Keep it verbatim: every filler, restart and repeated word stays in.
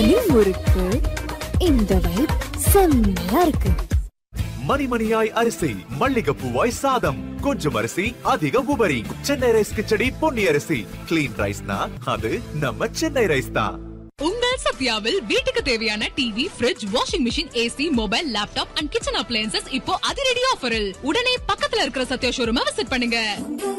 மணி முறுக்கு. இந்த வைப் செம்மையா இருக்கு. மணிமணியாய் அரிசி, மல்லிகைப்பூவாய் சாதம், கொஞ்சம் அரிசி அதிக உபரி. சென்னை ரைஸ் கிச்சடி பொன்னி அரிசி. கிளீன் ரைஸ்னா அது நம்ம சென்னை ரைஸ் தான். உங்கள் சத்யாவில் வீட்டுக்கு தேவையான TV, fridge, washing machine, AC, mobile, laptop and kitchen appliances இப்போ அதிரடி ஆஃபரில். உடனே பக்கத்துல இருக்கிற சத்யா ஷோரூமை விசிட் பண்ணுங்க.